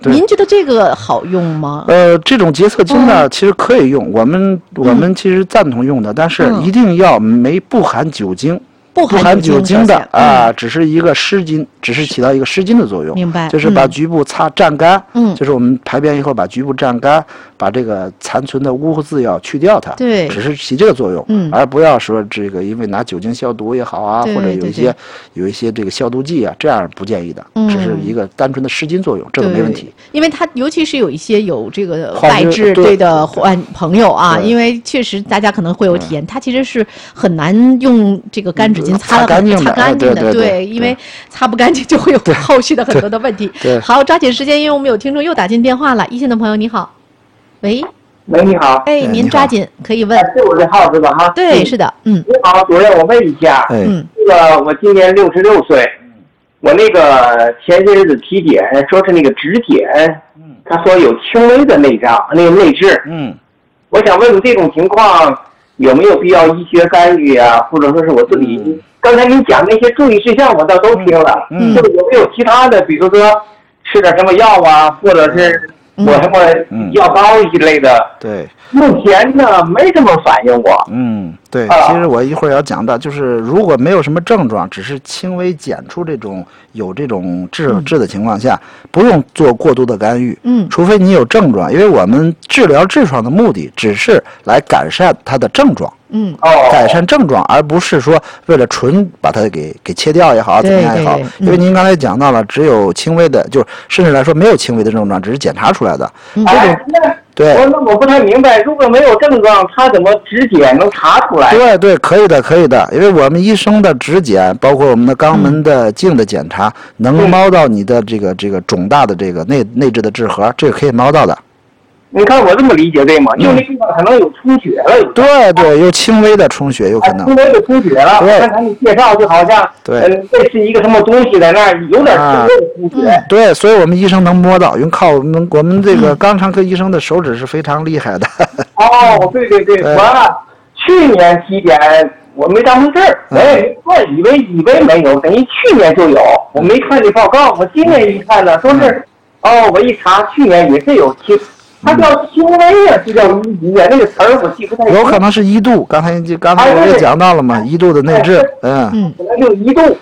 您觉得这个好用吗？ 这种洁厕精呢，其实可以用，我们其实赞同用的，但是一定要不含酒精。不含酒精的只是一个湿巾，只是起到一个湿巾的作用。 明白。 就是把局部蘸干，就是我们排便以后把局部蘸干，把这个残存的污渍要去掉它。 对。 只是起这个作用，而不要说这个因为拿酒精消毒也好啊，或者有一些这个消毒剂啊，这样不建议的。只是一个单纯的湿巾作用，这个没问题。 因为它尤其是有一些有这个外痔对的朋友啊，因为确实大家可能会有体验，它其实是很难用这个干纸巾擦干净的，对，因为擦不干净就会有后续的很多的问题。好，抓紧时间，因为我们有听众又打进电话了，一线的朋友你好，喂， 你好， 您抓紧可以问， 是我的号是吧？哈， 对，是的， 你好，主任，我问一下，这个我今年66岁，我那个前些日子体检说是那个指检，他说有轻微的内障，那个内痔，我想问问这种情况有没有必要医学干预啊，或者说是我自己。刚才您讲那些注意事项我倒都听了，就是有没有其他的，比如说吃点什么药啊，或者是抹什么药膏一类的。 对， 目前呢没什么反应过。 对，其实我一会儿要讲的，就是如果没有什么症状，只是轻微检出这种痔的情况下，不用做过多的干预。除非你有症状，因为我们治疗痔疮的目的只是来改善它的症状。改善症状，而不是说为了纯把它给切掉也好，怎么样也好。因为您刚才讲到了，只有轻微的，就是甚至来说没有轻微的症状，只是检查出来的。对， 我不太明白，如果没有症状，他怎么指检能查出来？ 对，可以的，因为我们医生的指检，包括我们的肛门的镜的检查，能摸到你的这个肿大的这个内痔的痔核，这个可以摸到的。 你看我这么理解对吗？就那地方可能有充血了。 对，有轻微的充血，有可能。 轻微的充血了。刚才你介绍就好像，这是一个什么东西在那儿，有点轻微的充血。 对，所以我们医生能摸到，用靠我们这个肛肠科医生的手指是非常厉害的。 对，我去年体检我没当回事儿，我也没看，以为没有，等于去年就有，我没看这报告，我今年一看呢，说是，我一查，去年也是有它叫轻微呀，是叫1级呀，那个词儿我记不太清。 有可能是1度，刚才我也讲到了嘛，1度的内痔， 可能就1度。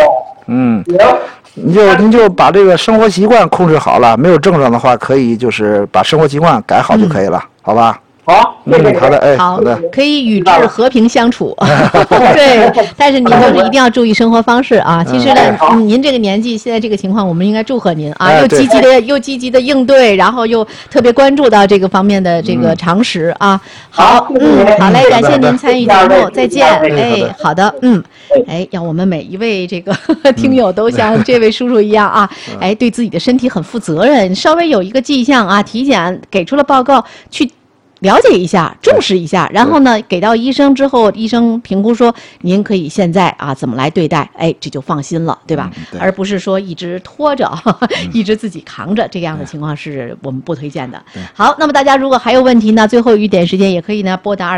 您就把这个生活习惯控制好了，没有症状的话，可以就是把生活习惯改好就可以了，好吧？ 好， 好的， 好的，可以与痔和平相处。对，但是您就是一定要注意生活方式啊。其实呢，您这个年纪，现在这个情况，我们应该祝贺您啊，又积极的应对，然后又特别关注到这个方面的这个常识啊。好，好嘞，感谢您参与节目，再见。好的，让我们每一位这个听友都像这位叔叔一样啊，对自己的身体很负责任，稍微有一个迹象啊，体检给出了报告去了解一下，重视一下，然后呢，给到医生之后，医生评估说您可以现在怎么来对待，这就放心了，对吧？而不是说一直拖着，一直自己扛着，这样的情况是我们不推荐的。好，那么大家如果还有问题呢，最后一点时间也可以呢拨打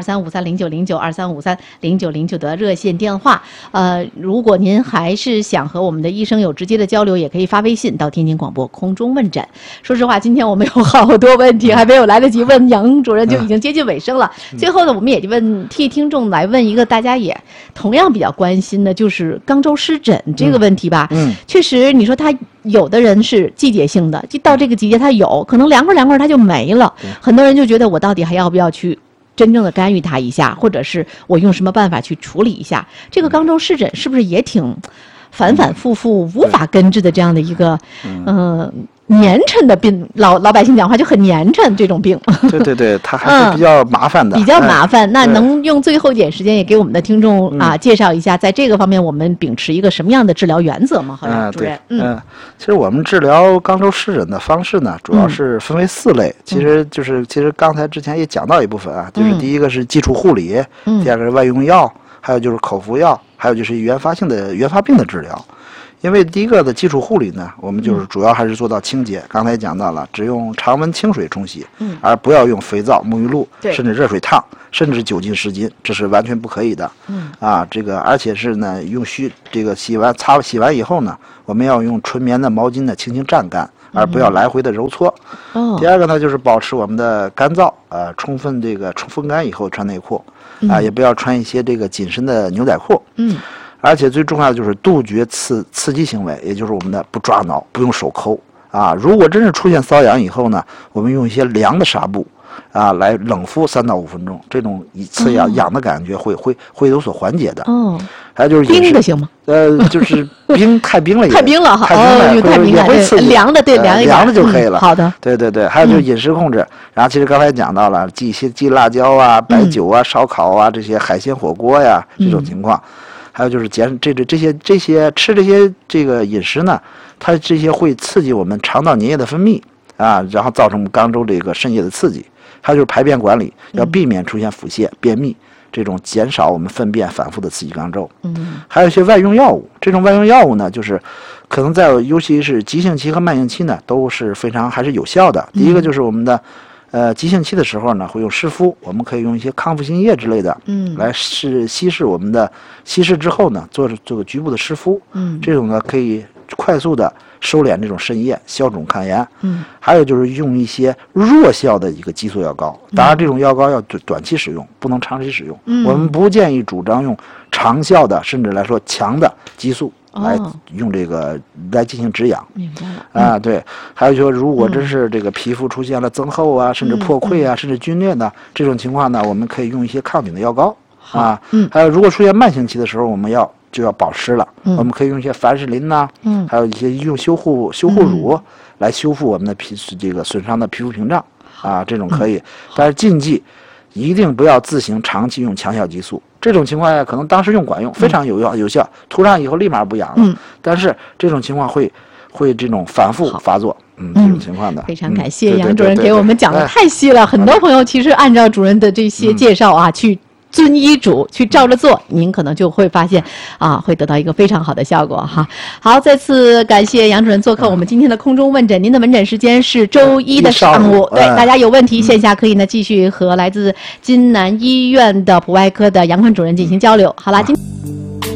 2353090923530909的热线电话。如果您还是想和我们的医生有直接的交流，也可以发微信到天津广播空中问诊。说实话，今天我们有好多问题还没有来得及问杨主任，就已经接近尾声了。最后呢，我们也就替听众来问一个大家也同样比较关心的，就是肛周湿疹这个问题吧。确实，你说他有的人是季节性的，就到这个季节他有可能凉快凉快他就没了。很多人就觉得我到底还要不要去真正的干预它一下，或者是我用什么办法去处理一下这个肛周湿疹，是不是也挺反反复复无法根治的这样的一个黏稠的病，老百姓讲话就很黏稠这种病。 对，它还是比较麻烦的。比较麻烦。那能用最后一点时间也给我们的听众介绍一下，在这个方面我们秉持一个什么样的治疗原则吗？主任。 其实我们治疗肛周湿疹的方式呢，主要是分为4类。其实刚才之前也讲到一部分啊，就是第一个是基础护理，第二个是外用药，还有就是口服药，还有就是原发病的治疗。因为第一个的基础护理呢，我们就是主要还是做到清洁。刚才讲到了，只用常温清水冲洗，而不要用肥皂、沐浴露，甚至热水烫，甚至酒精湿巾，这是完全不可以的。而且是呢，用洗完以后呢，我们要用纯棉的毛巾呢轻轻蘸干， 而不要来回的揉搓。第二个呢，就是保持我们的干燥，充分风干以后穿内裤，也不要穿一些这个紧身的牛仔裤。而且最重要的就是杜绝刺激行为，也就是我们的不抓挠，不用手抠。如果真是出现瘙痒以后呢，我们用一些凉的纱布来冷敷3到5分钟，这种刺痒的感觉会有所缓解的。还有就是冰的行吗？ 就是太冰了也， 太冰了哈， 也会刺激。 凉的对， 凉的就可以了。 好的， 对。还有就是饮食控制，然后其实刚才讲到了忌辣椒啊、白酒啊、烧烤啊这些海鲜火锅呀这种情况。还有就是这些吃这个饮食呢，它这些会刺激我们肠道粘液的分泌然后造成肛周这个渗液的刺激。还有就是排便管理，要避免出现腹泻、便秘这种，减少我们粪便反复的刺激肛周。还有一些外用药物，这种外用药物呢，就是可能尤其是急性期和慢性期呢，都是还是有效的。第一个就是我们的急性期的时候呢，会用湿敷，我们可以用一些抗腐性液之类的，来稀释之后呢，做个局部的湿敷，这种呢可以快速的收敛这种渗液，消肿抗炎。还有就是用一些弱效的一个激素药膏，当然这种药膏要短期使用，不能长期使用。我们不建议主张用长效的，甚至来说强的激素来用这个来进行止痒。 明白了。 对。还有说，如果真是这个皮肤出现了增厚啊，甚至破溃啊，甚至皲裂的这种情况呢，我们可以用一些抗菌的药膏还有如果出现慢性期的时候，我们就要保湿了。我们可以用一些凡士林还有一些用修护乳来修复我们的这个损伤的皮肤屏障这种可以。但是禁忌一定不要自行长期用强效激素，这种情况下可能当时用管用，非常有效，涂上以后立马不痒了。但是这种情况会这种反复发作。这种情况的。 非常感谢杨主任给我们讲的太细了，很多朋友其实按照主任的这些介绍去遵医嘱，去照着做，您可能就会发现会得到一个非常好的效果哈。好，再次感谢杨主任做客我们今天的空中问诊。您的门诊时间是周一的上午，对，大家有问题线下可以呢继续和来自津南医院的普外科的杨坤主任进行交流。好啦，今